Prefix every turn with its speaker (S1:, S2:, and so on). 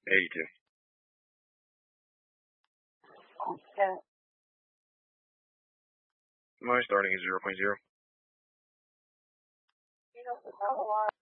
S1: 82.
S2: Okay.
S1: My starting is 0.0.
S2: You don't know why.